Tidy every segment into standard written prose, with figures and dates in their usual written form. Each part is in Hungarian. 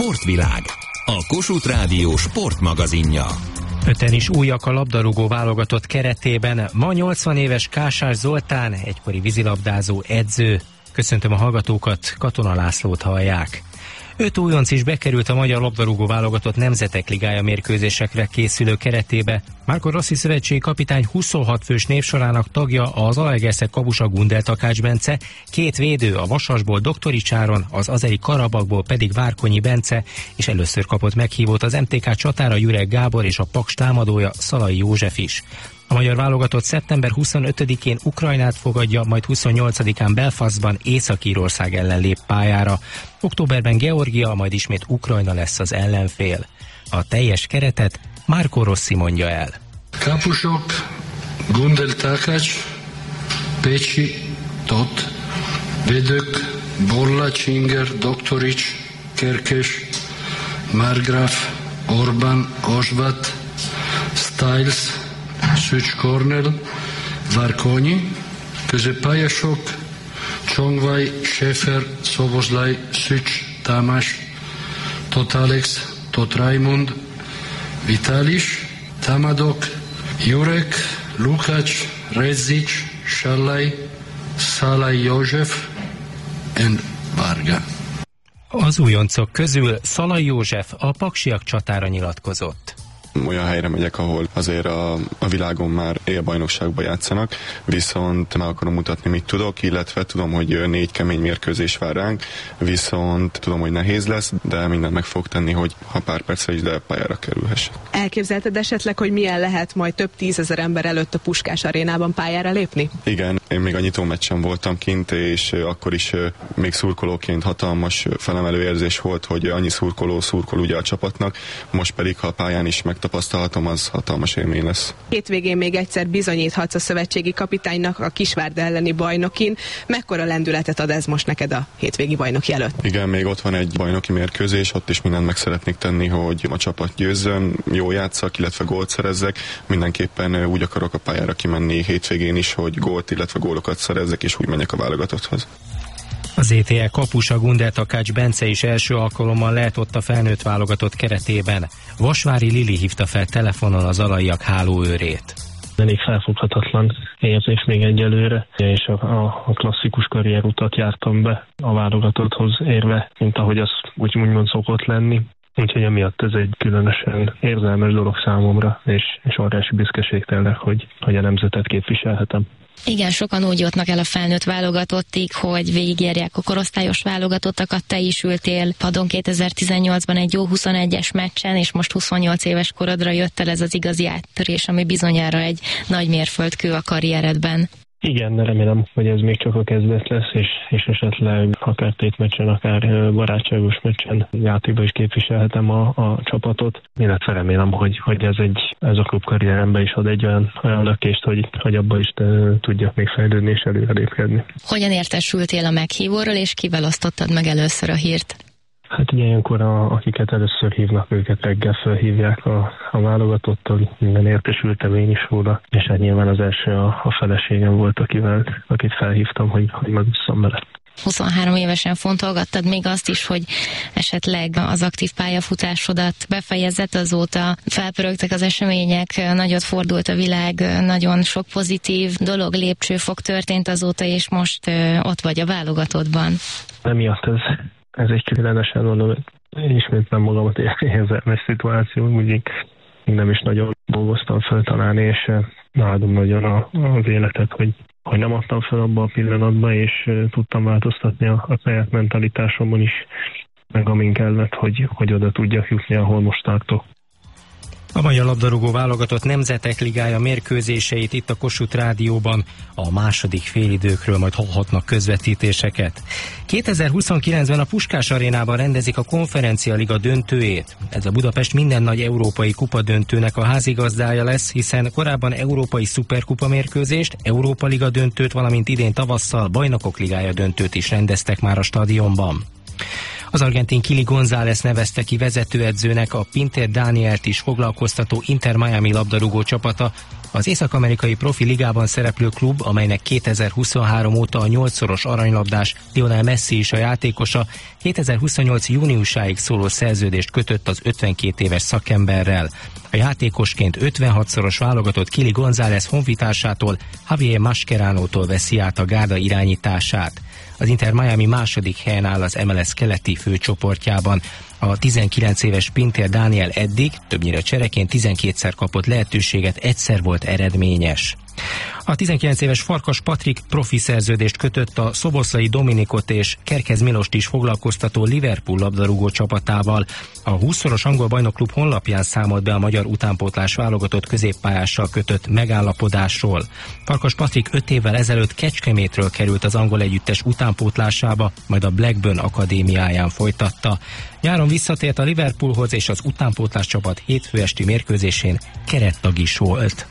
Sportvilág, a Kossuth Rádió sportmagazinja. Öten is újak a labdarúgó válogatott keretében. Ma 80 éves Kásás Zoltán, egykori vízilabdázó edző. Köszöntöm a hallgatókat, Katona Lászlót hallják. 5 újonc is bekerült a magyar labdarúgó válogatott Nemzetek Ligája mérkőzésekre készülő keretébe. Márko Rossi szövetségi kapitány 26 fős névsorának tagja a Zalaegerszeg kapusa Gundel Takács Bence, 2 védő a Vasasból Doktorics Áron, az Azeri Karabakból pedig Várkonyi Bence, és először kapott meghívót az MTK csatára Jurek Gábor és a Paks támadója Szalai József is. A magyar válogatott szeptember 25-én Ukrajnát fogadja, majd 28-án Belfastban Észak-Írország ellen lép pályára. Októberben Georgia, majd ismét Ukrajna lesz az ellenfél. A teljes keretet Márko Rossi mondja el. Kapusok Gundel Takács, Pécsi Tóth, védők Bolla, Csinger, Doktorics, Kerkés, Margraf, Orbán, Osvat, Styles, Szücs Kornél, Várkonyi, középpályások Csongvai, Schäfer, Szoboszlai, Szücs Tamás, Tóth Alex, Tóth Raimond, Vitalis, támadók Jurek, Lukács, Rezics, Sallai, Szalai József and Varga. Az újoncok közül Szalai József a paksiak csatára nyilatkozott. Olyan helyre megyek, ahol azért a világon már élbajnokságban játszanak, viszont meg akarom mutatni, mit tudok, illetve tudom, hogy 4 kemény mérkőzés vár ránk, viszont tudom, hogy nehéz lesz, de mindent meg fogok tenni, hogy ha pár percre is, de pályára kerülhessek. Elképzelted esetleg, hogy milyen lehet majd több 10 000 ember előtt a Puskás arénában pályára lépni? Igen, én még a nyitó meccsen voltam kint, és akkor is még szurkolóként hatalmas felemelő érzés volt, hogy annyi szurkol ugye a csapatnak, most pedig, ha a pályán is megtapasztalhatom, az hatalmas élmény lesz. Hétvégén még egyszer bizonyíthatsz a szövetségi kapitánynak a Kisvárda elleni bajnokin. Mekkora lendületet ad ez most neked a hétvégi bajnoki előtt? Igen, még ott van egy bajnoki mérkőzés, ott is mindent meg szeretnék tenni, hogy a csapat győzzön, jól játsszak, illetve gólt szerezzek. Mindenképpen úgy akarok a pályára kimenni hétvégén is, hogy gólt, illetve gólokat szerezzek, és úgy menjek a válogatotthoz. Az ETL kapusa Gundel Takács Bence is első alkalommal lehet ott a felnőtt válogatott keretében. Vasvári Lili hívta fel telefonon az alaiak hálóőrét. Elég felfoghatatlan érzés még egyelőre, és a klasszikus karrierutat jártam be a válogatotthoz érve, mint ahogy az úgymond szokott lenni. Úgyhogy emiatt ez egy különösen érzelmes dolog számomra, és óriási büszkeség tényleg, hogy a nemzetet képviselhetem. Igen, sokan úgy jutnak el a felnőtt válogatottig, hogy végigérják a korosztályos válogatottakat. Te is ültél padon 2018-ban egy jó 21-es meccsen, és most 28 éves korodra jött el ez az igazi áttörés, ami bizonyára egy nagy mérföldkő a karrieredben. Igen, de remélem, hogy ez még csak a kezdet lesz, és esetleg akár tétmeccsen, akár barátságos meccsen játékban is képviselhetem a csapatot, illetve remélem, hogy ez a klub karrieremben is ad egy olyan lökést, hogy abban is tudjak még fejlődni és előrelépkedni. Hogyan értesültél a meghívóról, és kivel osztottad meg először a hírt? Hát ugye ilyenkor akiket először hívnak, őket reggel felhívják a válogatottal, minden értesültem én is róla, és hát nyilván az első a feleségem volt, akit felhívtam, hogy megusszam vele. 23 évesen fontolgattad még azt is, hogy esetleg az aktív pályafutásodat befejezett, azóta felpörögtek az események, nagyot fordult a világ, nagyon sok pozitív dolog, lépcsőfok történt azóta, és most ott vagy a válogatottban. Emiatt ez egy különösen, mondom, ismétlem magamat érzelmes szituáció, úgy még nem is nagyon dolgoztam fel talán, és nálam nagyon az életet, hogy nem adtam fel abba a pillanatban, és tudtam változtatni a saját mentalitásomon is, meg amin kellett, hogy oda tudjak jutni, ahol most tartok. A magyar labdarúgó válogatott Nemzetek Ligája mérkőzéseit itt a Kossuth Rádióban a második félidőkről majd hallhatnak közvetítéseket. 2029-ben a Puskás arénában rendezik a Konferencia Liga döntőjét. Ez a Budapest minden nagy európai kupa döntőnek a házigazdája lesz, hiszen korábban európai szuperkupa mérkőzést, Európa Liga döntőt, valamint idén tavasszal Bajnokok Ligája döntőt is rendeztek már a stadionban. Az argentin Kili González nevezte ki vezetőedzőnek a Pinter Danielt is foglalkoztató Inter Miami labdarúgó csapata, az észak-amerikai profi ligában szereplő klub, amelynek 2023 óta a 8-szoros aranylabdás Lionel Messi is a játékosa, 2028 júniusáig szóló szerződést kötött az 52 éves szakemberrel. A játékosként 56-szoros válogatott Kili González honfitársától, Javier Mascheránótól veszi át a gárda irányítását. Az Inter Miami második helyen áll az MLS keleti főcsoportjában. A 19 éves Pinter Daniel eddig, többnyire csereként 12-szer kapott lehetőséget, egyszer volt eredményes. A 19 éves Farkas Patrik profi szerződést kötött a Szoboszlai Dominikot és Kerkez Milost is foglalkoztató Liverpool labdarúgó csapatával. A 20-szoros angol bajnokklub honlapján számolt be a magyar utánpótlás válogatott középpályással kötött megállapodásról. Farkas Patrik 5 évvel ezelőtt Kecskemétről került az angol együttes utánpótlásába, majd a Blackburn akadémiáján folytatta. Nyáron visszatért a Liverpoolhoz, és az utánpótlás csapat hétfő esti mérkőzésén kerettag is volt.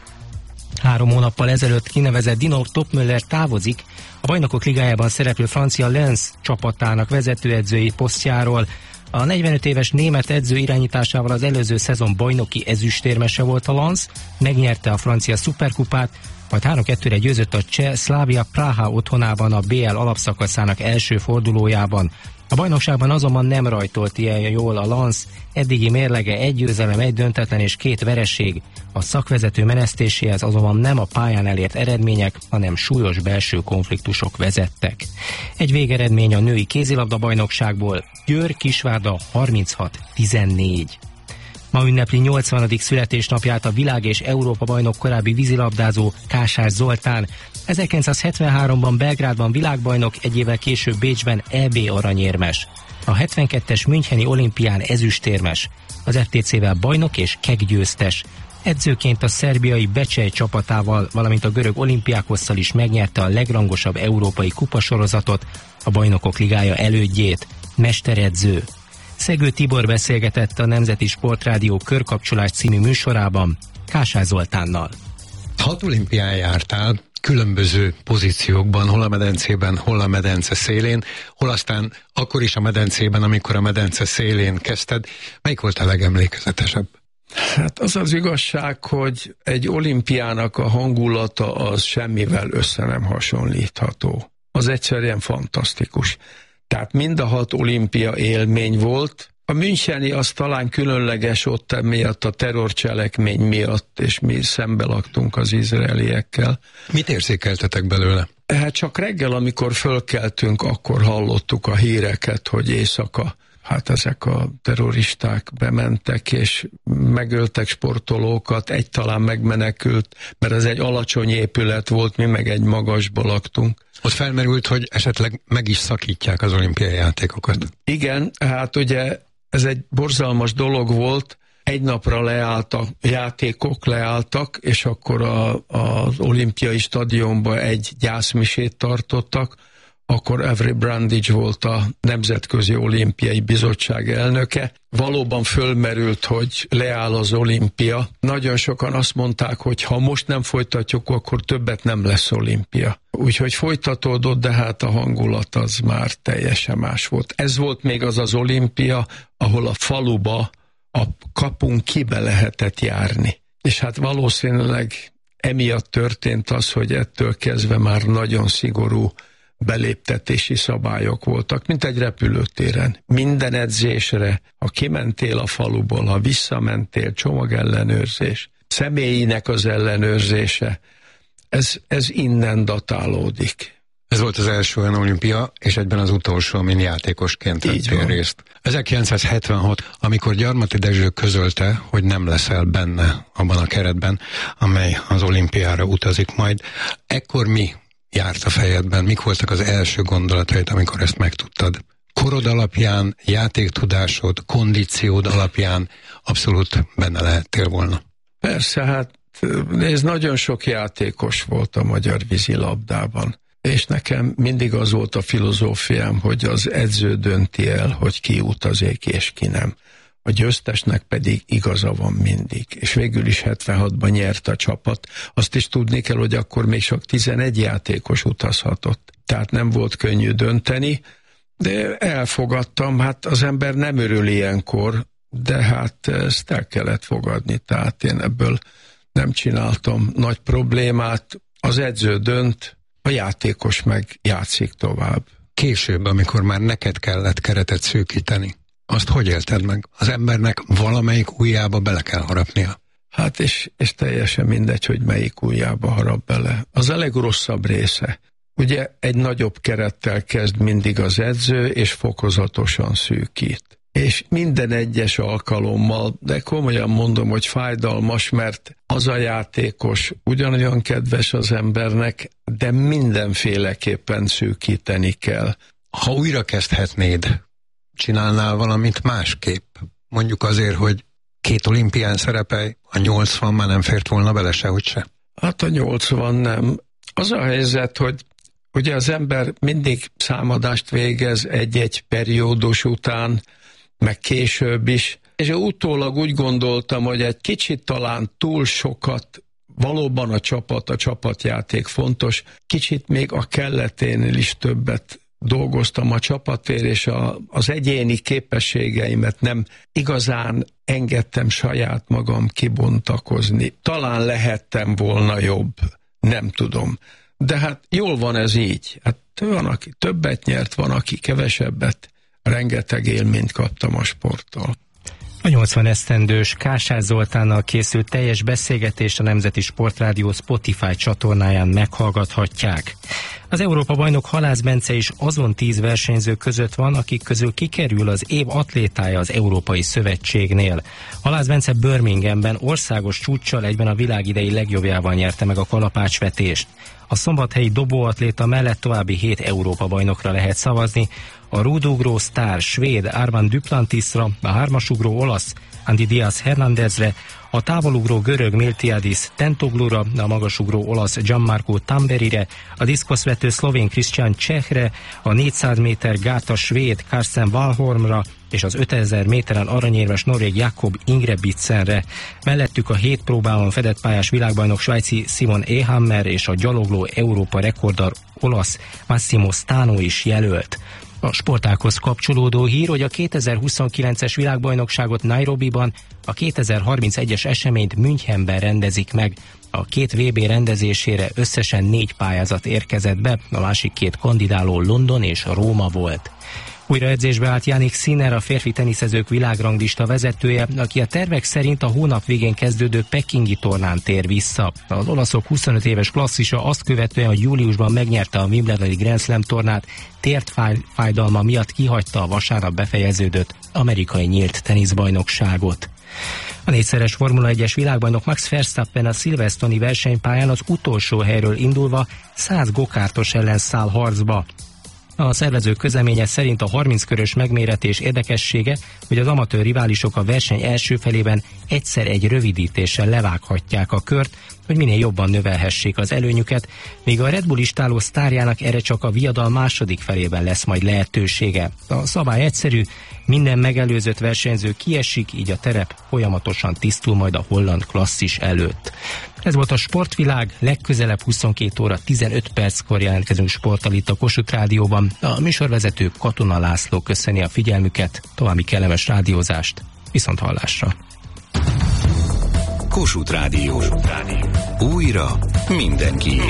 3 hónappal ezelőtt kinevezett Dino Topmöller távozik a Bajnokok Ligájában szereplő francia Lens csapatának vezetőedzői posztjáról. A 45 éves német edző irányításával az előző szezon bajnoki ezüstérmese volt a Lens, megnyerte a francia szuperkupát, majd 3-2-re győzött a cseh Slavia Praha otthonában a BL alapszakaszának első fordulójában. A bajnokságban azonban nem rajtolt ilyen jól a Lens, eddigi mérlege 1 győzelem, 1 döntetlen és 2 vereség. A szakvezető menesztéséhez azonban nem a pályán elért eredmények, hanem súlyos belső konfliktusok vezettek. Egy végeredmény a női kézilabda-bajnokságból: Győr-Kisvárda 36-14. Ma ünnepli 80. születésnapját a világ- és Európa-bajnok korábbi vízilabdázó Kásás Zoltán. 1973-ban Belgrádban világbajnok, egy évvel később Bécsben EB aranyérmes. A 72-es müncheni olimpián ezüstérmes. Az FTC-vel bajnok és keggyőztes. Edzőként a szerbiai Becsej csapatával, valamint a görög Olimpiákosszal is megnyerte a legrangosabb európai kupasorozatot, a Bajnokok Ligája elődjét. Mesteredző. Szegő Tibor beszélgetett a Nemzeti Sportrádió Körkapcsolás című műsorában Kásás Zoltánnal. 6 olimpián jártál, különböző pozíciókban, hol a medencében, hol a medence szélén, hol aztán akkor is a medencében, amikor a medence szélén kezdted. Melyik volt a legemlékezetesebb? Hát az az igazság, hogy egy olimpiának a hangulata az semmivel össze nem hasonlítható. Az egyszerűen fantasztikus. Tehát mind a 6 olimpia élmény volt. A müncheni az talán különleges ott emiatt a terrorcselekmény miatt, és mi szembe laktunk az izraeliekkel. Mit érzékeltetek belőle? Hát csak reggel, amikor fölkeltünk, akkor hallottuk a híreket, hogy éjszaka hát ezek a terroristák bementek, és megöltek sportolókat, egy talán megmenekült, mert ez egy alacsony épület volt, mi meg egy magasba laktunk. Ott felmerült, hogy esetleg meg is szakítják az olimpiai játékokat. Igen, hát ugye ez egy borzalmas dolog volt, egy napra leállt a játékok, leálltak, és akkor az olimpiai stadionban egy gyászmisét tartottak, akkor Avery Brandage volt a Nemzetközi Olimpiai Bizottság elnöke. Valóban fölmerült, hogy leáll az olimpia. Nagyon sokan azt mondták, hogy ha most nem folytatjuk, akkor többet nem lesz olimpia. Úgyhogy folytatódott, de hát a hangulat az már teljesen más volt. Ez volt még az az olimpia, ahol a faluba a kapun kibe lehetett járni. És hát valószínűleg emiatt történt az, hogy ettől kezdve már nagyon szigorú beléptetési szabályok voltak, mint egy repülőtéren. Minden edzésre, ha kimentél a faluból, ha visszamentél, csomagellenőrzés, személyinek az ellenőrzése, ez innen datálódik. Ez volt az első olyan olimpia, és egyben az utolsó, amin játékosként vettél részt. 1976, amikor Gyarmati Dezső közölte, hogy nem leszel benne abban a keretben, amely az olimpiára utazik majd, ekkor mi járt a fejedben? Mik voltak az első gondolataid, amikor ezt megtudtad? Korod alapján, játéktudásod, kondíciód alapján abszolút benne lehettél volna. Persze, hát ez nagyon sok játékos volt a magyar vízilabdában. És nekem mindig az volt a filozófiám, hogy az edző dönti el, hogy ki utazik és ki nem. A győztesnek pedig igaza van mindig. És végül is 76-ban nyert a csapat. Azt is tudni kell, hogy akkor még csak 11 játékos utazhatott. Tehát nem volt könnyű dönteni, De elfogadtam, hát az ember nem örül ilyenkor, de hát ezt el kellett fogadni, tehát én ebből nem csináltam nagy problémát. Az edző dönt, a játékos meg játszik tovább. Később, amikor már neked kellett keretet szűkíteni, azt hogy élted meg? Az embernek valamelyik ujjába bele kell harapnia. Hát és teljesen mindegy, hogy melyik ujjába harap bele. Az a legrosszabb része. Ugye egy nagyobb kerettel kezd mindig az edző, és fokozatosan szűkít. És minden egyes alkalommal, de komolyan mondom, hogy fájdalmas, mert az a játékos ugyanolyan kedves az embernek, de mindenféleképpen szűkíteni kell. Ha újra kezdhetnéd, csinálnál valamit másképp? Mondjuk azért, hogy 2 olimpián szerepelj, a 80 már nem fért volna bele sehogy se. Hát a 80 nem. Az a helyzet, hogy ugye az ember mindig számadást végez egy-egy periódus után, meg később is, és utólag úgy gondoltam, hogy egy kicsit talán túl sokat, valóban a csapatjáték fontos, kicsit még a kelleténél is többet dolgoztam a csapatért, és az egyéni képességeimet nem igazán engedtem saját magam kibontakozni. Talán lehettem volna jobb, nem tudom. De hát jól van ez így. Hát van, aki többet nyert, van, aki kevesebbet. Rengeteg élményt kaptam a sporttól. A 80 esztendős Kásás Zoltánnal készült teljes beszélgetést a Nemzeti Sportrádió Spotify csatornáján meghallgathatják. Az Európa-bajnok Halász Bence is azon 10 versenyző között van, akik közül kikerül az év atlétája az Európai Szövetségnél. Halász Bence Birminghamben országos csúccsal egyben a világ idei legjobbjával nyerte meg a kalapácsvetést. A szombathelyi dobóatléta mellett további 7 Európa-bajnokra lehet szavazni, a rúdugró sztár svéd Armand Duplantisra, a hármasugró olasz Andy Diaz Hernándezre, a távolugró görög Miltiadis Tentoglura, a magasugró olasz Gianmarco Tamberire, a diszkoszvető szlovén Christian Csehre, a 400 méter gáta svéd Karsten Wahlholmra és az 5000 méteren aranyérmes norvég Jakob Ingebrigtsenre. Mellettük a 7 próbálon fedett pályás világbajnok svájci Simon Ehammer és a gyalogló Európa rekordar olasz Massimo Stano is jelölt. A sportághoz kapcsolódó hír, hogy a 2029-es világbajnokságot Nairobiban, a 2031-es eseményt Münchenben rendezik meg. A 2 VB rendezésére összesen 4 pályázat érkezett be, a másik 2 kandidáló London és Róma volt. Újra edzésbe állt Jannik Sinner, a férfi teniszezők világranglista vezetője, aki a tervek szerint a hónap végén kezdődő pekingi tornán tér vissza. Az olaszok 25 éves klasszisa azt követően, hogy júliusban megnyerte a Wimbledoni Grand Slam tornát, tért fájdalma miatt kihagyta a vasárnap befejeződött amerikai nyílt teniszbajnokságot. A 4-szeres Formula 1-es világbajnok Max Verstappen a Silverstone-i versenypályán az utolsó helyről indulva 100 gokártos ellen száll harcba. A szervezők közleménye szerint a 30 körös megméretés érdekessége, hogy az amatőr riválisok a verseny első felében egyszer egy rövidítéssel levághatják a kört, hogy minél jobban növelhessék az előnyüket, míg a Red Bull istáló sztárjának erre csak a viadal második felében lesz majd lehetősége. A szabály egyszerű, minden megelőzött versenyző kiesik, így a terep folyamatosan tisztul majd a holland klasszis előtt. Ez volt a Sportvilág, legközelebb 22 óra 15 perckor jelentkezünk sporttal itt a Kossuth Rádióban. A műsorvezető Katona László köszöni a figyelmüket, további kellemes rádiózást, viszont hallásra. Kossuth Rádió. Újra mindenki.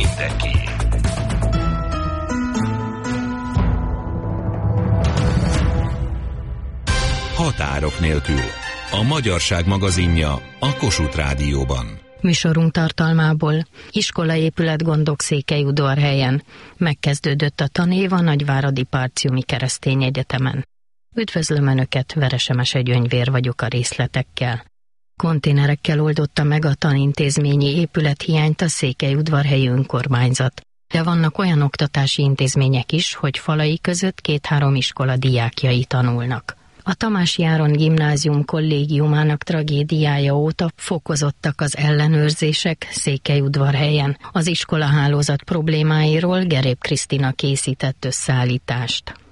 Határok nélkül. A magyarság magazinja a Kossuth Rádióban. Műsorunk tartalmából: iskolaépületgondok Székelyudvarhelyen. Megkezdődött a tanév a Nagyváradi Parciumi Keresztény Egyetemen. Üdvözlöm Önöket, Veresemese Gyöngyvér vagyok a részletekkel. Konténerekkel oldotta meg a tanintézményi épülethiányt a Székelyudvarhelyi önkormányzat. De vannak olyan oktatási intézmények is, hogy falai között 2-3 iskola diákjai tanulnak. A Tamási Áron Gimnázium kollégiumának tragédiája óta fokozottak az ellenőrzések Székelyudvarhelyen. Az iskolahálózat problémáiról Gerép Krisztina készített összeállítást.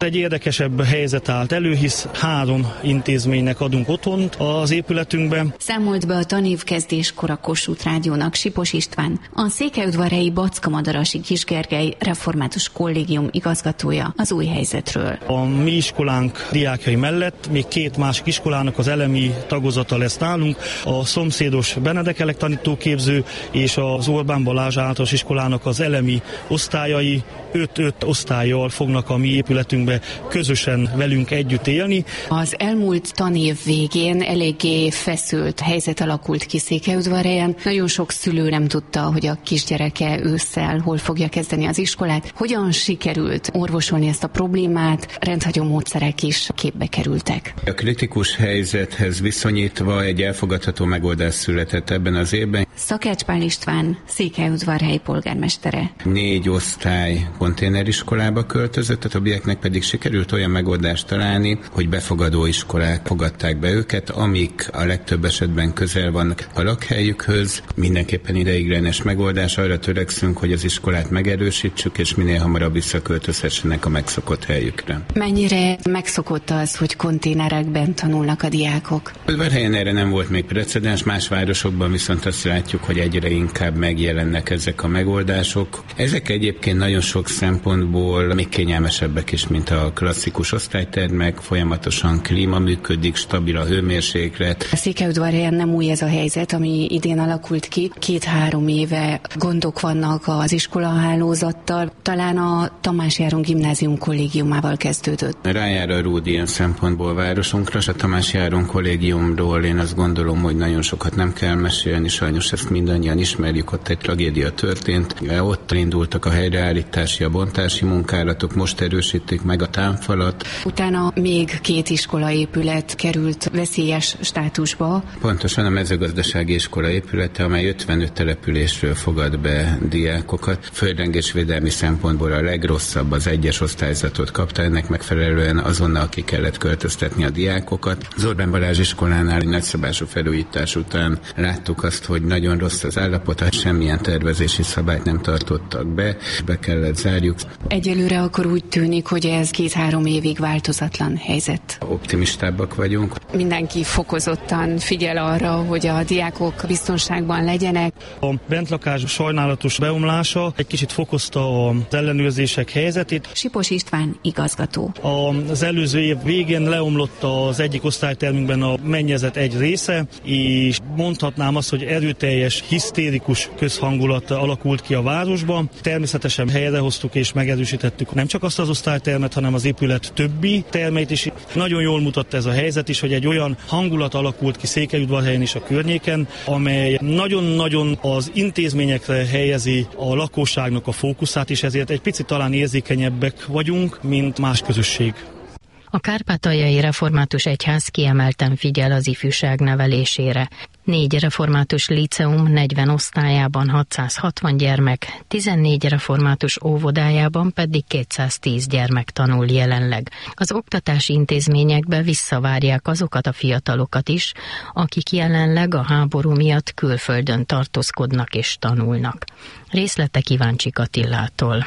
Egy érdekesebb helyzet állt elő, hisz 3 intézménynek adunk otthont az épületünkben. Számolt be a tanévkezdéskor a Kossuth Rádiónak Sipos István, a székelyudvarhelyi Backa-Madarasi Kis Gergely Református Kollégium igazgatója az új helyzetről. A mi iskolánk diákjai mellett még 2 másik iskolának az elemi tagozata lesz nálunk, a szomszédos Benedek Elek tanítóképző és az Orbán Balázs általános iskolának az elemi osztályai 5 osztályjal fognak a mi épületünkbe közösen velünk együtt élni. Az elmúlt tanév végén eléggé feszült helyzet alakult ki Székelyudvarhelyen. Nagyon sok szülő nem tudta, hogy a kisgyereke ősszel hol fogja kezdeni az iskolát. Hogyan sikerült orvosolni ezt a problémát? Rendhagyó módszerek is képbe kerültek. A kritikus helyzethez viszonyítva egy elfogadható megoldás született ebben az évben. Szakács Pál István, Székelyudvarhelyi polgármestere. 4 osztály konténeriskolába költözött, a többieknek pedig sikerült olyan megoldást találni, hogy befogadó iskolák fogadták be őket, amik a legtöbb esetben közel vannak a lakhelyükhöz. Mindenképpen ideiglenes megoldás, arra törekszünk, hogy az iskolát megerősítsük, és minél hamarabb visszaköltözhessenek a megszokott helyükre. Mennyire megszokott az, hogy konténerekben tanulnak a diákok? Udvarhelyen erre nem volt még precedens, más városokban viszont azt látjuk, hogy egyre inkább megjelennek ezek a megoldások. Ezek egyébként nagyon sok szempontból még kényelmesebbek is, mint a klasszikus osztálytermek, folyamatosan klíma működik, stabil a hőmérséklet. A Székelyudvarhelyen nem új ez a helyzet, ami idén alakult ki. 2-3 éve gondok vannak az iskolahálózattal. Talán a Tamás Járon Gimnázium kollégiumával kezdődött. Rájár a rúd ilyen szempontból városunkra, és a Tamás Járon kollégiumról én azt gondolom, hogy nagyon sokat nem kell mesélni, sajnos ezt mindannyian ismerjük, ott egy tragédia történt. Ott indultak a helyreállítási, a bontási munkálatok, most erősítik meg a támfalat. Utána még 2 iskolaépület került veszélyes státusba. Pontosan a mezőgazdasági iskola épülete, amely 55 településről fogad be diákokat. Földrengésvédelmi szempontból a legrosszabb, az 1-es osztályzatot kapta, ennek megfelelően azonnal ki kellett költöztetni a diákokat. Az Orbán Balázs iskolánál egy nagyszabású felújítás után láttuk azt, hogy nagyon rossz az állapota, semmilyen tervezési szabályt nem tartottak be kellett zárjuk. Egyelőre akkor úgy tűnik, hogy ez 2-3 évig változatlan helyzet. Optimistábbak vagyunk. Mindenki fokozottan figyel arra, hogy a diákok biztonságban legyenek. A bentlakás sajnálatos beomlása egy kicsit fokozta az ellenőrzések helyzetét. Sipos István igazgató. Az előző év végén leomlott az egyik osztálytermünkben a mennyezet egy része, és mondhatnám azt, hogy erőteljes, hisztérikus közhangulat alakult ki a városban. Természetesen helyre hoztuk és megerősítettük nem csak azt az osztálytermet, hanem az épület többi termeit is. Nagyon jól mutatta ez a helyzet is, hogy egy olyan hangulat alakult ki Székelyudvarhelyen és a környéken, amely nagyon-nagyon az intézményekre helyezi a lakosságnak a fókuszát, és ezért egy picit talán érzékenyebbek vagyunk, mint más közösség. A Kárpátaljai Református Egyház kiemelten figyel az ifjúság nevelésére. 4 református líceum 40 osztályában 660 gyermek, 14 református óvodájában pedig 210 gyermek tanul jelenleg. Az oktatási intézményekbe visszavárják azokat a fiatalokat is, akik jelenleg a háború miatt külföldön tartózkodnak és tanulnak. Részletek Iváncsik Attilától.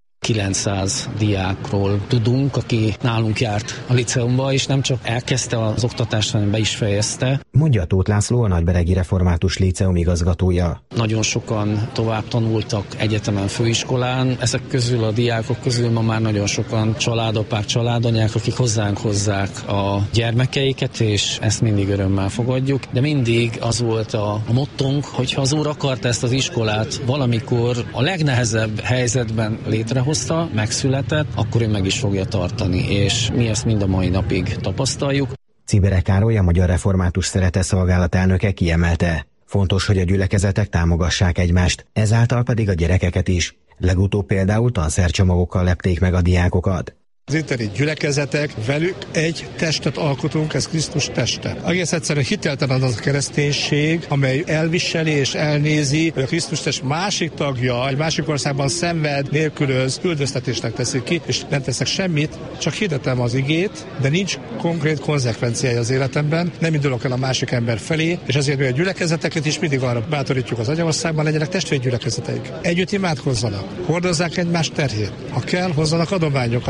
900 diákról tudunk, aki nálunk járt a liceumba, és nem csak elkezdte az oktatást, hanem be is fejezte. Mondja Tóth László, a Nagyberegi Református Líceum igazgatója. Nagyon sokan tovább tanultak egyetemen, főiskolán. Ezek közül, a diákok közül ma már nagyon sokan családapák, családanyák, akik hozzánk hozzák a gyermekeiket, és ezt mindig örömmel fogadjuk. De mindig az volt a mottónk, hogy ha az úr akarta ezt az iskolát valamikor a legnehezebb helyzetben létrehozni, megszületett, akkor ő meg is fogja tartani, és mi ezt mind a mai napig tapasztaljuk. Cibere Károly, a Magyar Református Szeretetszolgálat elnöke kiemelte. Fontos, hogy a gyülekezetek támogassák egymást, ezáltal pedig a gyerekeket is. Legutóbb például tanszercsomagokkal lepték meg a diákokat. Az itteni gyülekezetek, velük egy testet alkotunk, ez Krisztus teste. Egész egyszerűen hiteltelen az a kereszténység, amely elviseli és elnézi, hogy a Krisztus test másik tagja, egy másik országban szenved, nélkülöz, üldöztetésnek teszik ki, és nem teszek semmit, csak hirdetem az igét, de nincs konkrét konzekvenciája az életemben, nem indulok el a másik ember felé, és ezért mi a gyülekezeteket is mindig arra bátorítjuk az anyaországban, legyenek testvérgyülekezeteik. Együtt imádkozzanak, hordozzák egymás terhét. Ha kell, hozzanak adományokat is.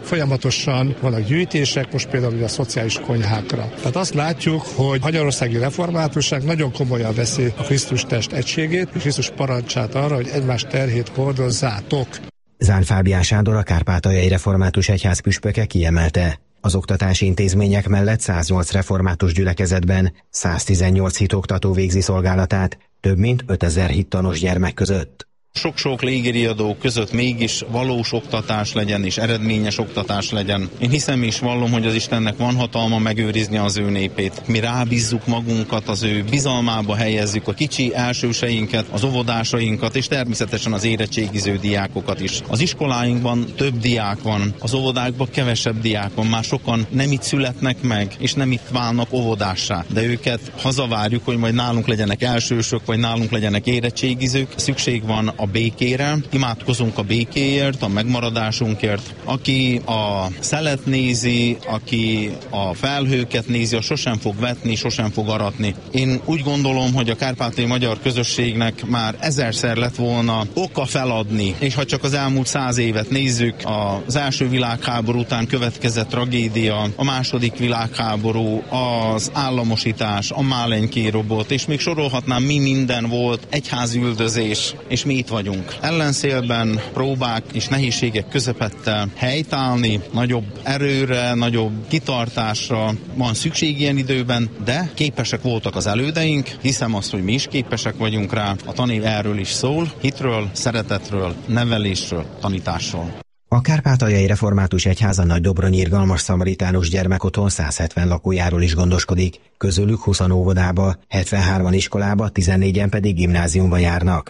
folyamatosan vannak gyűjtések, most például a szociális konyhákra. Tehát azt látjuk, hogy magyarországi reformátusság nagyon komolyan veszi a Krisztus test egységét, és Krisztus parancsát arra, hogy egymás terhét hordozzátok. Zán Fábián Sándor, a Kárpátaljai Református Egyház püspöke kiemelte: az oktatási intézmények mellett 108 református gyülekezetben 118 hitoktató végzi szolgálatát, több mint 5000 hittanos gyermek között. Sok-sok légiriadó között mégis valós oktatás legyen és eredményes oktatás legyen. Én hiszem és vallom, hogy az Istennek van hatalma megőrizni az ő népét. Mi rábízzuk magunkat, az ő bizalmába helyezzük a kicsi elsőseinket, az óvodásainkat, és természetesen az érettségiző diákokat is. Az iskoláinkban több diák van, az óvodákban kevesebb diák van, már sokan nem itt születnek meg, és nem itt válnak óvodássá. De őket hazavárjuk, hogy majd nálunk legyenek elsősök, vagy nálunk legyenek érettségizők. Szükség van a békére, imádkozunk a békéért, a megmaradásunkért. Aki a szelet nézi, aki a felhőket nézi, az sosem fog vetni, sosem fog aratni. Én úgy gondolom, hogy a kárpátaljai magyar közösségnek már 1000-szer lett volna oka feladni, és ha csak az elmúlt 100 évet nézzük, az első világháború után következett tragédia, a második világháború, az államosítás, a málenykérobot, és még sorolhatnám, mi minden volt, egyházüldözés, és mi itt vagyunk. Ellenszélben próbák és nehézségek közepette helytállni, nagyobb erőre, nagyobb kitartásra van szükség ilyen időben, de képesek voltak az elődeink, hiszem azt, hogy mi is képesek vagyunk rá. A tanév erről is szól, hitről, szeretetről, nevelésről, tanításról. A Kárpátaljai Református Egyház a Nagydobronyi Irgalmas Szamaritánus Gyermekotthon 170 lakójáról is gondoskodik, közülük 20 óvodába, 73-an iskolába, 14-en pedig gimnáziumba járnak.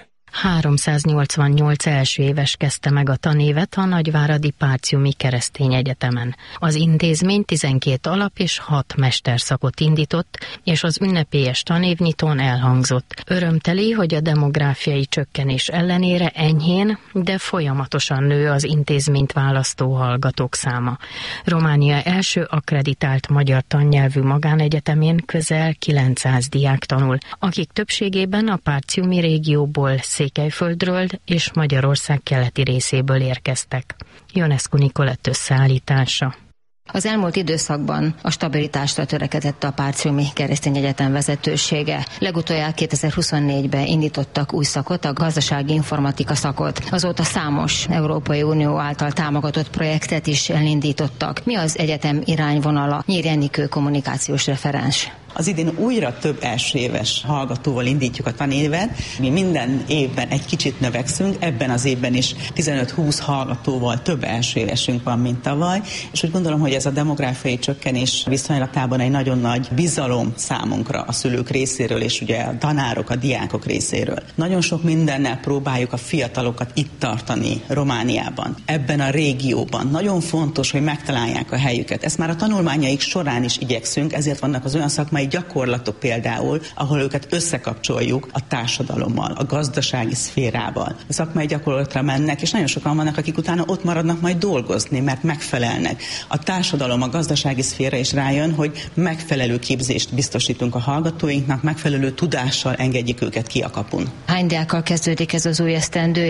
388 első éves kezdte meg a tanévet a Nagyváradi Párciumi Keresztény Egyetemen. Az intézmény 12 alap- és 6 mesterszakot indított, és az ünnepélyes tanévnyitón elhangzott: örömteli, hogy a demográfiai csökkenés ellenére enyhén, de folyamatosan nő az intézményt választó hallgatók száma. Románia első akkreditált magyar tannyelvű magánegyetemén közel 900 diák tanul, akik többségében a párciumi régióból, Székelyföldről és Magyarország keleti részéből érkeztek. Ionescu Nikolett összeállítása. Az elmúlt időszakban a stabilitásra törekedett a Párciumi Keresztény Egyetem vezetősége. Legutoljára 2024-ben indítottak új szakot, a gazdasági informatika szakot. Azóta számos Európai Unió által támogatott projektet is elindítottak. Mi az egyetem irányvonala? Nyíri Enikő kommunikációs referens. Az idén újra több elsőéves hallgatóval indítjuk a tanévet. Mi minden évben egy kicsit növekszünk, ebben az évben is 15-20 hallgatóval több elsőévesünk van, mint tavaly, és úgy gondolom, hogy ez a demográfiai csökkenés viszonylatában egy nagyon nagy bizalom számunkra a szülők részéről, és ugye a tanárok, a diákok részéről. Nagyon sok mindennel próbáljuk a fiatalokat itt tartani Romániában, ebben a régióban. Nagyon fontos, hogy megtalálják a helyüket. Ezt már a tanulmányaik során is igyekszünk, ezért vannak az olyan szakmai gyakorlatok például, ahol őket összekapcsoljuk a társadalommal, a gazdasági szférával. A szakmai gyakorlatra mennek, és nagyon sokan vannak, akik utána ott maradnak majd dolgozni, mert megfelelnek. A társadalom, a gazdasági szféra is rájön, hogy megfelelő képzést biztosítunk a hallgatóinknak, megfelelő tudással engedjük őket ki a kapun. Hány diákkal kezdődik ez az új esztendő?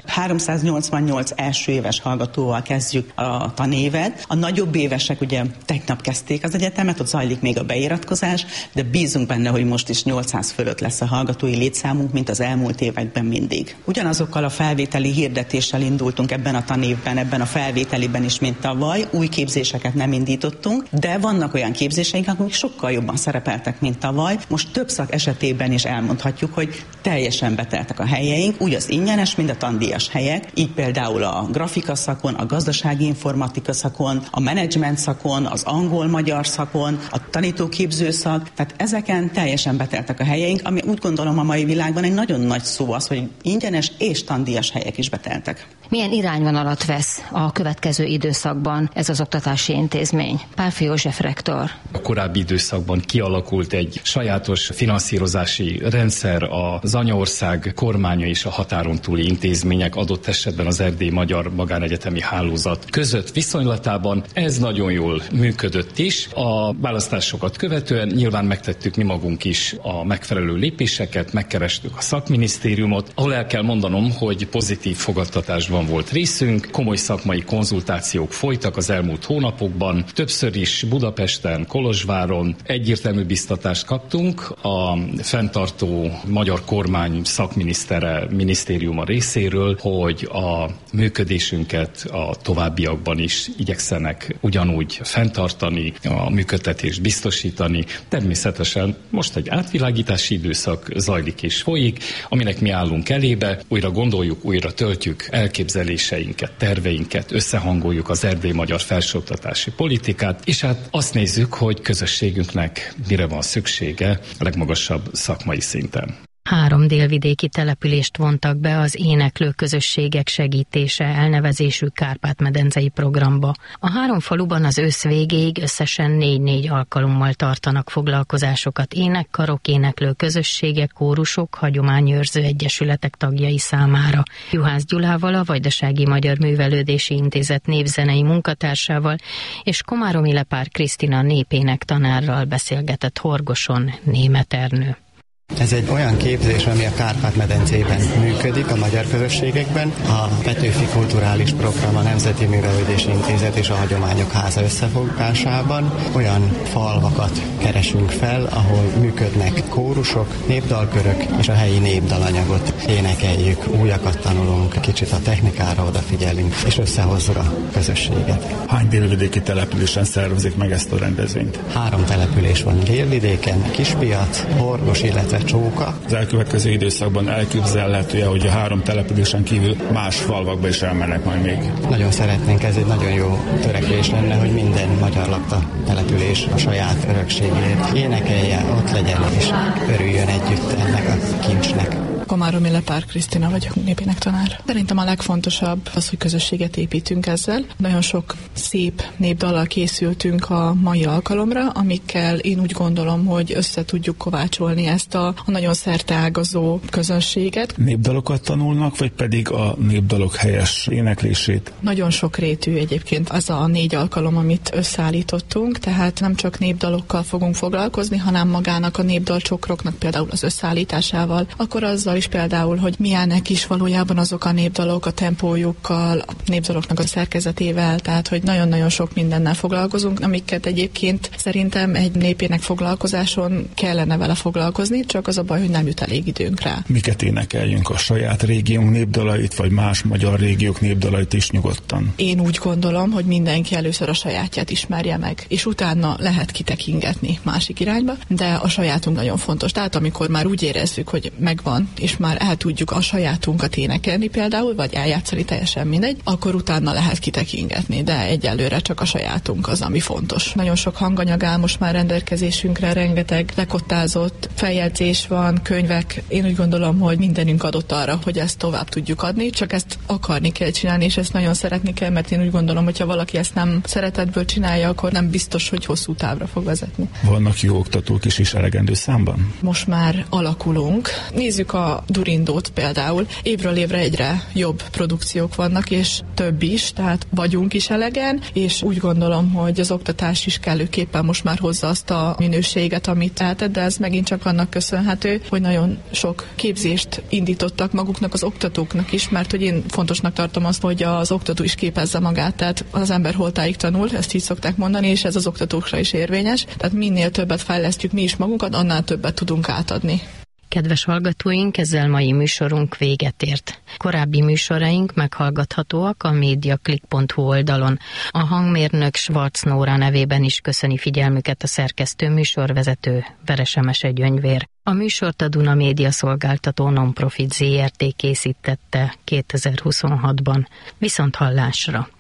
388 első éves hallgatóval kezdjük a tanévet. A nagyobb évesek ugye tegnap kezdték az egyetemet, ott zajlik még a beiratkozás, de bízunk benne, hogy most is 800 fölött lesz a hallgatói létszámunk, mint az elmúlt években mindig. Ugyanazokkal a felvételi hirdetéssel indultunk ebben a tanévben, ebben a felvételiben is, mint tavaly. Új képzéseket nem indítottunk, de vannak olyan képzéseink, amik sokkal jobban szerepeltek, mint tavaly. Most több szak esetében is elmondhatjuk, hogy teljesen beteltek a helyeink, úgy az ingyenes, mind a tandíjas helyek. Így például a grafika szakon, a gazdasági informatika szakon, a menedzsment szakon, az angol-magyar szakon, a tanítóképző szak. Tehát ezeken teljesen beteltek a helyeink, ami úgy gondolom a mai világban egy nagyon nagy szó az, hogy ingyenes és tandíjas helyek is beteltek. Milyen irányvonalat vesz a következő időszakban ez az oktatási intézmény? Pálffy József rektor. A korábbi időszakban kialakult egy sajátos finanszírozási rendszer, az anyaország kormánya és a határon túli intézmények, adott esetben az Erdélyi Magyar Magánegyetemi Hálózat között viszonylatában. Ez nagyon jól működött is. A választásokat követően nyilván megtettük mi magunk is a megfelelő lépéseket, megkerestük a szakminisztériumot, ahol el kell mondanom, hogy pozitív fogadtatásban intenzívan volt részünk, komoly szakmai konzultációk folytak az elmúlt hónapokban, többször is Budapesten, Kolozsváron egyértelmű biztatást kaptunk a fenntartó magyar kormány szakminisztere, minisztériuma részéről, hogy a működésünket a továbbiakban is igyekszenek ugyanúgy fenntartani, a működtetést biztosítani. Természetesen most egy átvilágítási időszak zajlik és folyik, aminek mi állunk elébe, újra gondoljuk, újra töltjük elképzeléseinket, terveinket, összehangoljuk az erdély-magyar felsőoktatási politikát, és hát azt nézzük, hogy közösségünknek mire van szüksége a legmagasabb szakmai szinten. 3 délvidéki települést vontak be az Éneklő Közösségek Segítése elnevezésű Kárpát-medencei programba. A 3 faluban az ősz végéig összesen 4 alkalommal tartanak foglalkozásokat énekkarok, éneklő közösségek, kórusok, hagyományőrző egyesületek tagjai számára. Juhász Gyulával, a Vajdasági Magyar Művelődési Intézet névzenei munkatársával és Komáromi Lepár Krisztina népének tanárral beszélgetett Horgoson Németh Ernő. Ez egy olyan képzés, ami a Kárpát-medencében működik, a magyar közösségekben. A Petőfi Kulturális Program, a Nemzeti Művelődési Intézet és a Hagyományok Háza összefogásában olyan falvakat keresünk fel, ahol működnek kórusok, népdalkörök, és a helyi népdalanyagot énekeljük, újakat tanulunk, kicsit a technikára odafigyelünk, és összehozzuk a közösséget. Hány délvidéki településen szervezik meg ezt a rendezvényt? 3 település van délvidéken, Kispiac, Horgos, illetve Csóka. Az elkövetkező időszakban elképzelhető, hogy a 3 településen kívül más falvakba is elmennek majd még. Nagyon szeretnénk, ez egy nagyon jó törekvés lenne, hogy minden magyar lakta település a saját örökségét énekelje, ott legyen és örüljön együtt ennek a kincsnek. Komáromi Lepár Krisztina vagyok, népének tanár. Szerintem a legfontosabb az, hogy közösséget építünk ezzel. Nagyon sok szép népdallal készültünk a mai alkalomra, amikkel én úgy gondolom, hogy össze tudjuk kovácsolni ezt a nagyon szerteágazó közönséget. Népdalokat tanulnak, vagy pedig a népdalok helyes éneklését? Nagyon sokrétű egyébként az a 4 alkalom, amit összeállítottunk, tehát nem csak népdalokkal fogunk foglalkozni, hanem magának a népdalcsokroknak például az összeállításával, akkor azzal is például, hogy milyenek is valójában azok a népdalok a tempójukkal, a népdaloknak a szerkezetével, tehát hogy nagyon-nagyon sok mindennel foglalkozunk, amiket egyébként szerintem egy népének foglalkozáson kellene vele foglalkozni, csak az a baj, hogy nem jut elég időnk rá. Miket énekeljünk, a saját régiónk népdalait, vagy más magyar régiók népdalait is nyugodtan? Én úgy gondolom, hogy mindenki először a sajátját ismerje meg, és utána lehet kitekingetni másik irányba, de a sajátunk nagyon fontos. Tehát amikor már úgy érezzük, hogy megvan, és már el tudjuk a sajátunkat énekelni például, vagy eljátszani, teljesen mindegy, akkor utána lehet kitekingetni, de egyelőre csak a sajátunk az, ami fontos. Nagyon sok hanganyag áll most már rendelkezésünkre, rengeteg lekottázott feljegyzés van, könyvek. Én úgy gondolom, hogy mindenünk adott arra, hogy ezt tovább tudjuk adni, csak ezt akarni kell csinálni, és ezt nagyon szeretni kell, mert én úgy gondolom, hogy ha valaki ezt nem szeretetből csinálja, akkor nem biztos, hogy hosszú távra fog vezetni. Vannak jó oktatók is elegendő számban? Most már alakulunk. Nézzük a Durindót például. Évről évre egyre jobb produkciók vannak, és több is, tehát vagyunk is elegen, és úgy gondolom, hogy az oktatás is kellőképpen most már hozza azt a minőséget, amit eltett, de ez megint csak annak köszönhető, hogy nagyon sok képzést indítottak maguknak az oktatóknak is, mert hogy én fontosnak tartom azt, hogy az oktató is képezze magát, tehát az ember holtáig tanul, ezt így szokták mondani, és ez az oktatókra is érvényes, tehát minél többet fejlesztjük mi is magunkat, annál többet tudunk átadni. Kedves hallgatóink, ezzel mai műsorunk véget ért. Korábbi műsoraink meghallgathatóak a mediaclick.hu oldalon. A hangmérnök Schwarz Nóra nevében is köszöni figyelmüket a szerkesztő műsorvezető Veresemese Gyöngyvér. A műsort a Duna Média Szolgáltató Nonprofit ZRT készítette 2026-ban. Viszont hallásra!